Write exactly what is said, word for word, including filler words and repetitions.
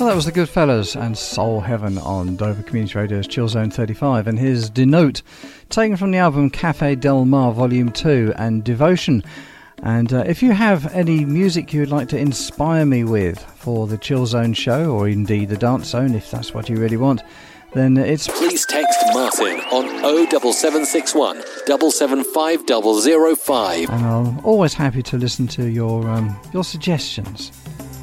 Well, that was the Goodfellas and Soul Heaven on Dover Community Radio's Chill Zone thirty-five, and here's Denote, taken from the album Cafe Del Mar Volume two and Devotion. And uh, if you have any music you would like to inspire me with for the Chill Zone show, or indeed the Dance Zone, if that's what you really want, then it's... Please text Martin on oh seven seven six one, seven seven five zero zero five. And I'm always happy to listen to your um, your suggestions.